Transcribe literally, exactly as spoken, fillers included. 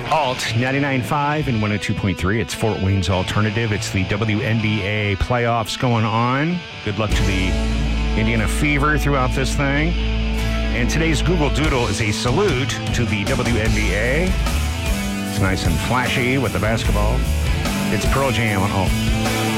Alt ninety-nine point five and one oh two point three. It's Fort Wayne's Alternative. It's the W N B A playoffs going on. Good luck to the Indiana Fever throughout this thing. And today's Google Doodle is a salute to the W N B A. It's nice and flashy with the basketball. It's Pearl Jam on Alt.